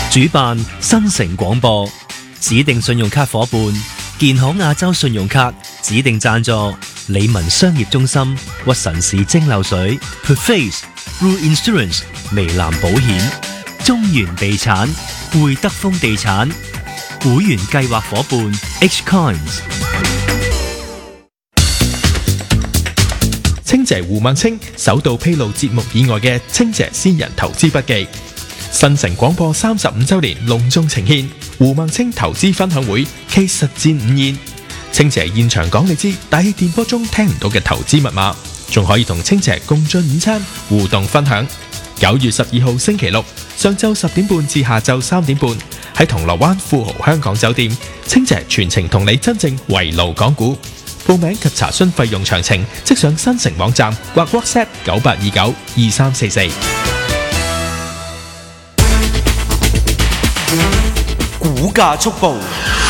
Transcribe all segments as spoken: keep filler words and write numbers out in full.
主辦新城廣播，指定信用卡伙伴建行亞洲信用卡，指定贊助理文商業中心、屈臣氏蒸餾水、Perface、Blue Insurance、微藍保險、中原地產、匯德豐地產，會員計劃伙伴 H Coins。 清姐胡孟青首度披露節目以外嘅清姐先人投資筆記。新城廣播三十五周年隆重呈獻胡孟青投資分享會暨實戰午宴，清姐現場講你知大氣電波中聽唔到嘅投資密碼，仲可以同清姐共進午餐互動分享。九月十二號星期六上晝十點半至下晝三點半喺銅鑼灣富豪香港酒店，清姐全程同你真正圍爐講股。報名及查詢費用詳情，即上新城網站或 WhatsApp 九八二九二三四四。 股價速報。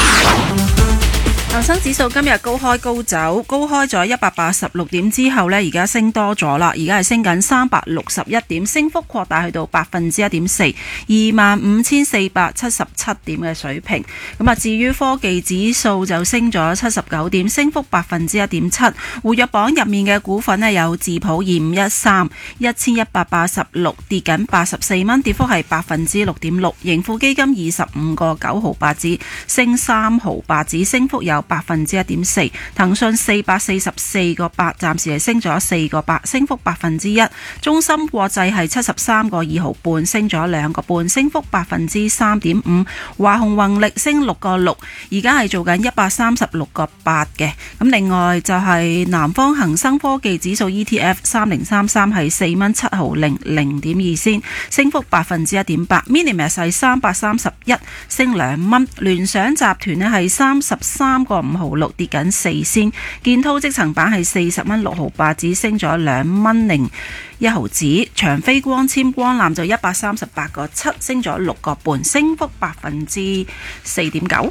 恒生指數今日高開高走，高開咗一百八十六點之後呢，而家升多咗啦，而家係升緊三百六十一點，升幅擴大去到百分之一點四，二萬五千四百七十七點嘅水平。咁啊，至於科技指數就升咗七十九點，升幅百分之一點七。活躍榜入面嘅股份呢，有智普二五一三，一千一百八十六，跌緊八十四蚊，跌幅係百分之六點六。盈富基金二十五個九毫八子，升三毫八子，升幅有百分之一點四。騰訊四百四十四個八，暫時係升咗四個八，升幅百分之一。中芯國際係七十三個二毫半，升咗兩個半，升幅百分之三點五。華虹宏力升六個六，而家係做緊一百三十六個八嘅。咁另外就係南方恒生科技指數 E T F 三零三三係四蚊七毫零零點二仙，升幅百分之一點八。Minimax 係三百三十一，升兩蚊。聯想集團呢係三十三個五毫六，跌緊四仙。建滔積層板係四十蚊六毫八，只升咗兩蚊零一毫子。長飛光纖光纜就一百三十八個七，升咗六個半，升幅百分之四點九。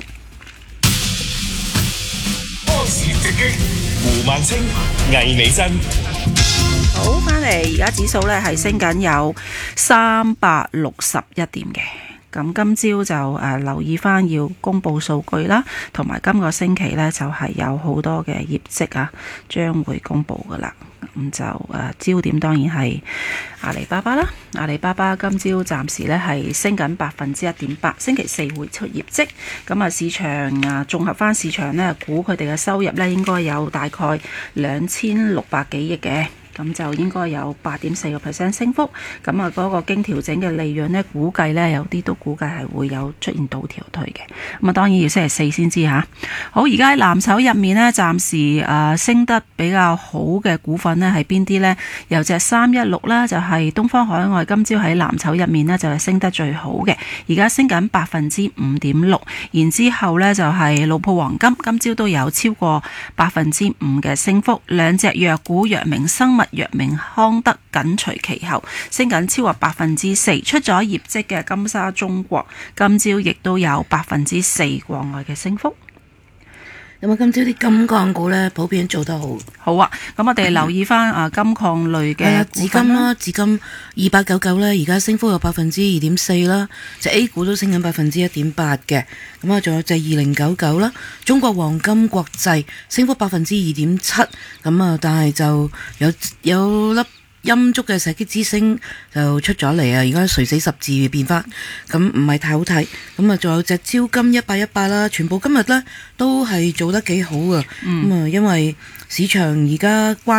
胡孟青、魏美珍。 好，翻嚟而家指數呢係升緊有三百六十一點嘅。咁今朝就誒、呃、留意翻要公布數據啦，同埋今個星期呢就係、是、有好多嘅業績啊，將會公布噶啦。咁就誒、呃、焦點當然係阿里巴巴啦，阿里巴巴今朝暫時呢係升緊百分之一點八，星期四會出業績。咁啊市場啊綜合翻市場呢，估佢哋嘅收入呢應該有大概兩千六百幾億嘅。咁就應該有八點四個 percent 升幅，咁啊嗰個經調整嘅利潤呢，估計呢有啲都估計係會有出現倒調退嘅，咁啊當然要星期四先知嚇。好，而家喺藍籌入面呢，暫時誒、呃、升得比較好嘅股份呢係邊啲呢？有隻三一六啦，就係東方海外，今朝喺藍籌入面呢，就係升得最好嘅，而家升緊百分之五點六。然之後呢，就係路鋪黃金，今朝都有超過百分之五嘅升幅。兩隻藥股藥明生物、藥明康德緊隨其後，升緊超過百分之四。出咗業績嘅金沙中國，今朝亦都有百分之四國外嘅升幅。 咁啊，今朝啲金礦股咧普遍做得好。 好啊，咁我哋留意翻啊金礦類嘅紫金啦，紫金二八九九咧，而家升幅有百分之二點四啦，隻 A 股都升緊百分之一點八嘅。咁啊，仲有隻二零九九啦，中國黃金國際升幅百分之二點七，咁啊，但係就有有粒陰燭嘅射擊之星就出咗嚟啊！而家垂死十字變翻，咁唔係太好睇。咁啊，仲有隻招金一八一八啦，全部今日咧都係做得幾好啊！咁啊、嗯，因為市場而家關